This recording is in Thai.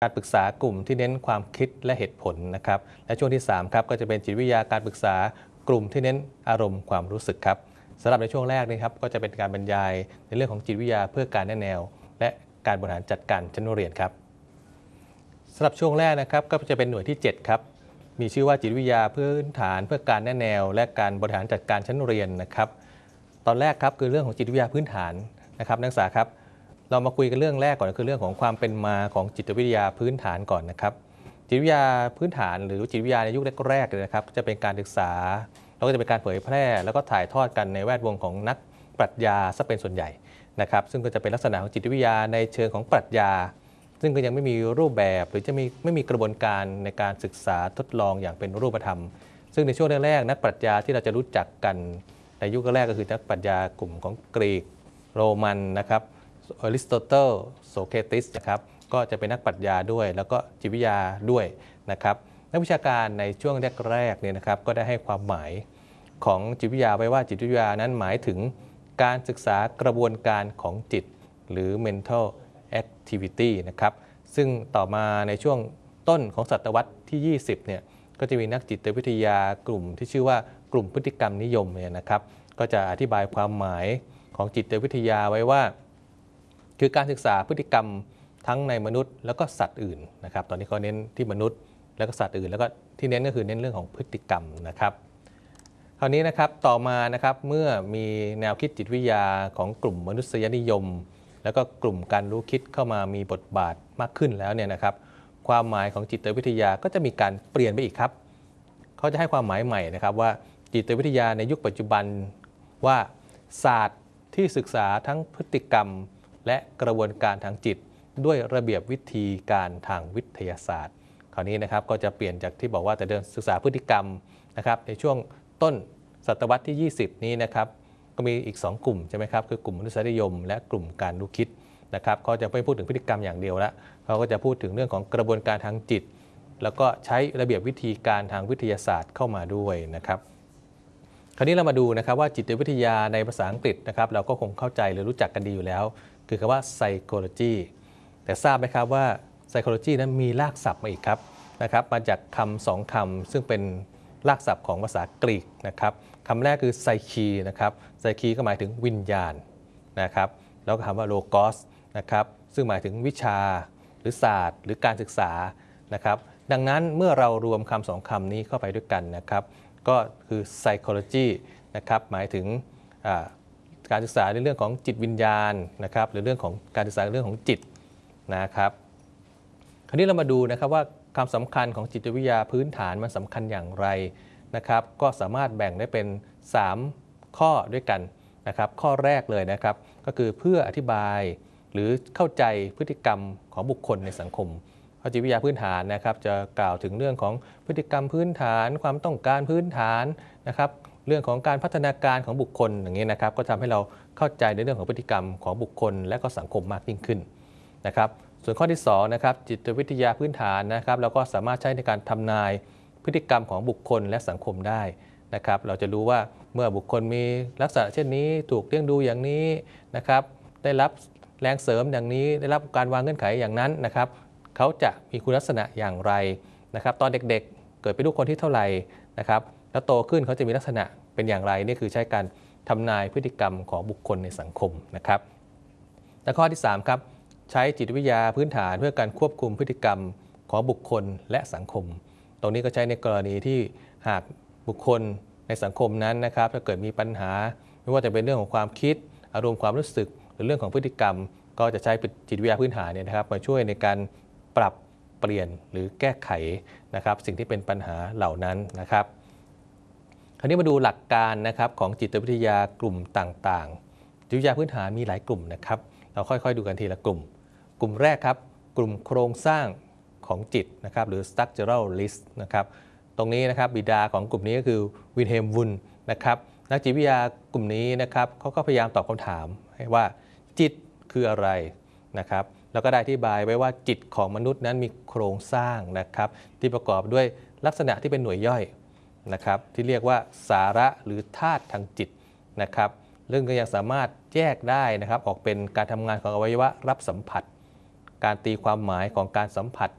การปรึกษากลุ่มที่เน้นความคิดและเหตุผลนะครับและช่วงที่3ครับก็จะเป็นจิตวิทยาการปรึกษากลุ่มที่เน้นอารมณ์ความรู้สึกครับสำหรับในช่วงแรกนะครับก็จะเป็นการบรรยายในเรื่องของจิตวิทยาเพื่อการแนะแนวและการบริหารจัดการชั้นเรียนครับสำหรับช่วงแรกนะครับก็จะเป็นหน่วยที่7ครับมีชื่อว่าจิตวิทยาพื้นฐานเพื่อการแนะแนวและการบริหารจัดการชั้นเรียนนะครับตอนแรกครับคือเรื่องของจิตวิทยาพื้นฐานนะครับนักศึกษาครับเรามาคุยกันเรื่องแรกก่อนคือเรื่องของความเป็นมาของจิตวิทยาพื้นฐานก่อนนะครับจิตวิทยาพื้นฐานหรือจิตวิทยาในยุคแรกๆเลยนะครับจะเป็นการศึกษาแล้วก็จะเป็นการเผยแพร่แล้วก็ถ่ายทอดกันในแวดวงของนักปรัชญาซะเป็นส่วนใหญ่นะครับซึ่งก็จะเป็นลักษณะของจิตวิทยาในเชิงของปรัชญาซึ่งก็ยังไม่มีรูปแบบหรือจะไม่มีกระบวนการในการศึกษาทดลองอย่างเป็นรูปธรรมซึ่งในช่วงแรกๆนักปรัชญาที่เราจะรู้จักกันในยุคแรกก็คือนักปรัชญากลุ่มของกรีกโรมันนะครับอริสโตเติลโสเครติสนะครับก็จะเป็นนักปรัชญาด้วยแล้วก็จิตวิทยาด้วยนะครับนักวิชาการในช่วงแรกๆเนี่ยนะครับก็ได้ให้ความหมายของจิตวิทยาไว้ว่าจิตวิทยานั้นหมายถึงการศึกษากระบวนการของจิตหรือ mental activity นะครับซึ่งต่อมาในช่วงต้นของศตวรรษที่20เนี่ยก็จะมีนักจิตวิทยากลุ่มที่ชื่อว่ากลุ่มพฤติกรรมนิยมเนี่ยนะครับก็จะอธิบายความหมายของจิตวิทยาไว้ว่าคือการศึกษาพฤติกรรมทั้งในมนุษย์แล้วก็สัตว์อื่นนะครับตอนนี้เขาเน้นที่มนุษย์แล้วก็สัตว์อื่นแล้วก็ที่เน้นก็คือเน้นเรื่องของพฤติกรรมนะครับคราวนี้นะครับต่อมานะครับเมื่อมีแนวคิดจิตวิทยาของกลุ่มมนุษยนิยมแล้วก็กลุ่มการรู้คิดเข้ามามีบทบาทมากขึ้นแล้วเนี่ยนะครับความหมายของจิตวิทยาก็จะมีการเปลี่ยนไปอีกครับเขาจะให้ความหมายใหม่นะครับว่าจิตวิทยาในยุคปัจจุบันว่าศาสตร์ที่ศึกษาทั้งพฤติกรรมและกระบวนการทางจิตด้วยระเบียบวิธีการทางวิทยาศาสตร์คราวนี้นะครับก็จะเปลี่ยนจากที่บอกว่าแต่เดิมศึกษาพฤติกรรมนะครับในช่วงต้นศตวรรษที่20นี้นะครับก็มีอีก2กลุ่มใช่ไหมครับคือกลุ่มมนุษยนิยมและกลุ่มการรู้คิดนะครับเขาจะไม่พูดถึงพฤติกรรมอย่างเดียวแล้วเขาก็จะพูดถึงเรื่องของกระบวนการทางจิตแล้วก็ใช้ระเบียบวิธีการทางวิทยาศาสตร์เข้ามาด้วยนะครับคราวนี้เรามาดูนะครับว่าจิตวิทยาในภาษาอังกฤษนะครับเราก็คงเข้าใจหรือรู้จักกันดีอยู่แล้วคือคำว่า psychology แต่ทราบไหมครับว่า psychology นั้นมีรากศัพท์มาอีกครับนะครับมาจากคำ2คำซึ่งเป็นรากศัพท์ของภาษากรีกนะครับคำแรกคือ psyche นะครับ psyche ก็หมายถึงวิญญาณนะครับแล้วก็คำว่า logos นะครับซึ่งหมายถึงวิชาหรือศาสตร์หรือการศึกษานะครับดังนั้นเมื่อเรารวมคำ2คำนี้เข้าไปด้วยกันนะครับก็คือ psychology นะครับหมายถึงการศึกษาในเรื่องของจิตวิญญาณนะครับหรือเรื่องของการศึกษาเรื่องของจิตนะครับคราวนี้เรามาดูนะครับว่าความสำคัญของจิตวิทยาพื้นฐานมันสำคัญอย่างไรนะครับก็สามารถแบ่งได้เป็น3ข้อด้วยกันนะครับข้อแรกเลยนะครับก็คือเพื่ออธิบายหรือเข้าใจพฤติกรรมของบุคคลในสังคมจิตวิทยาพื้นฐานนะครับจะกล่าวถึงเรื่องของพฤติกรรมพื้นฐานความต้องการพื้นฐานนะครับเรื่องของการพัฒนาการของบุคคลอย่างนี้นะครับก็ทำให้เราเข้าใจในเรื่องของพฤติกรรมของบุคคลและก็สังคมมากยิ่งขึ้นนะครับส่วนข้อที่2นะครับจิตวิทยาพื้นฐานนะครับเราก็สามารถใช้ในการทำนายพฤติกรรมของบุคคลและสังคมได้นะครับเราจะรู้ว่าเมื่อบุคคลมีลักษณะเช่นนี้ถูกเลี้ยงดูอย่างนี้นะครับได้รับแรงเสริมอย่างนี้ได้รับการวางเงื่อนไขอย่างนั้นนะครับเขาจะมีคุณลักษณะอย่างไรนะครับตอนเด็กๆเกิดเป็นลูกคนที่เท่าไหร่นะครับแล้วโตขึ้นเขาจะมีลักษณะเป็นอย่างไรนี่คือใช้การทำนายพฤติกรรมของบุคคลในสังคมนะครับและข้อที่3ครับใช้จิตวิทยาพื้นฐานเพื่อการควบคุมพฤติกรรมของบุคคลและสังคมตรงนี้ก็ใช้ในกรณีที่หากบุคคลในสังคมนั้นนะครับถ้าเกิดมีปัญหาไม่ว่าจะเป็นเรื่องของความคิดอารมณ์ความรู้สึกหรือเรื่องของพฤติกรรมก็จะใช้จิตวิทยาพื้นฐานเนี่ยนะครับมาช่วยในการปรับเปลี่ยนหรือแก้ไขนะครับสิ่งที่เป็นปัญหาเหล่านั้นนะครับคราวนี้มาดูหลักการนะครับของจิตวิทยากลุ่มต่างๆจิตวิทยาพื้นฐานมีหลายกลุ่มนะครับเราค่อยๆดูกันทีละกลุ่มกลุ่มแรกครับกลุ่มโครงสร้างของจิตนะครับหรือ structural list นะครับตรงนี้นะครับบิดาของกลุ่มนี้ก็คือวินเฮมวุนนะครับนักจิตวิทยากลุ่มนี้นะครับเขาก็พยายามตอบคำถามให้ว่าจิตคืออะไรนะครับแล้วก็ได้อธิบายไว้ว่าจิตของมนุษย์นั้นมีโครงสร้างนะครับที่ประกอบด้วยลักษณะที่เป็นหน่วยย่อยนะครับที่เรียกว่าสาระหรือธาตุทางจิตนะครับเรื่องก็ยังสามารถแยกได้นะครับออกเป็นการทำงานของอวัยวะรับสัมผัสการตีความหมายของการสัมผัส